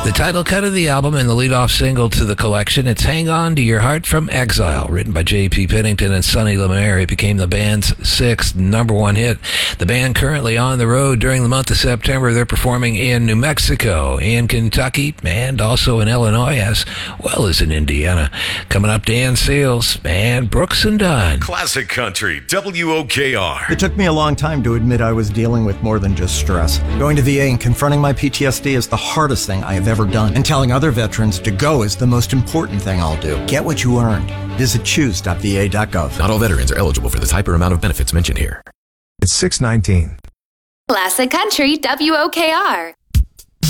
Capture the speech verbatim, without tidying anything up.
The title cut of the album and the lead-off single to the collection, it's Hang On to Your Heart from Exile, written by J P Pennington and Sonny Lemaire. It became the band's sixth number one hit. The band currently on the road during the month of September. They're performing in New Mexico, in Kentucky, and also in Illinois, as well as in Indiana. Coming up, Dan Seals and Brooks and Dunn. Classic Country, W O K R. It took me a long time to admit I was dealing with more than just stress. Going to V A and confronting my P T S D is the hardest thing I have ever done, and telling other veterans to go is the most important thing I'll do. Get what you earned. Visit choose dot v a dot gov. Not all veterans are eligible for the type or amount of benefits mentioned here. It's six nineteen. Classic Country, W O K R.